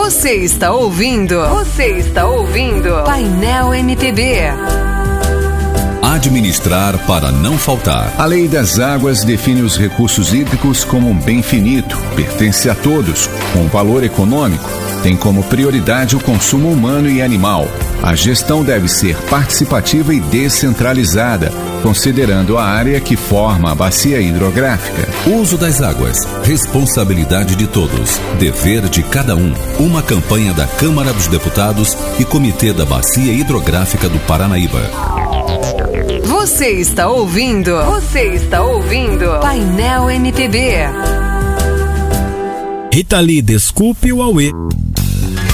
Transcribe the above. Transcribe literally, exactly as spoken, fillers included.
Você está ouvindo? Você está ouvindo? Painel M P B. Administrar para não faltar. A Lei das Águas define os recursos hídricos como um bem finito, pertence a todos, com valor econômico, tem como prioridade o consumo humano e animal. A gestão deve ser participativa e descentralizada, considerando a área que forma a bacia hidrográfica. Uso das águas, responsabilidade de todos, dever de cada um. Uma campanha da Câmara dos Deputados e Comitê da Bacia Hidrográfica do Paranaíba. Você está ouvindo? Você está ouvindo? Painel M P B. Rita Lee, desculpe o auê.